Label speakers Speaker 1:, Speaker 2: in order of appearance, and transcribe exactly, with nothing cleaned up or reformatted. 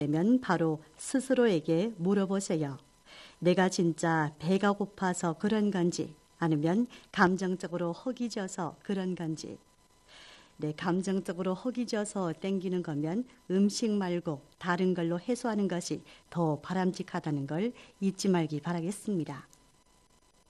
Speaker 1: 되면 바로 스스로에게 물어보세요. 내가 진짜 배가 고파서 그런 건지 아니면 감정적으로 허기져서 그런 건지. 네, 감정적으로 허기져서 땡기는 거면 음식 말고 다른 걸로 해소하는 것이 더 바람직하다는 걸 잊지 말기 바라겠습니다.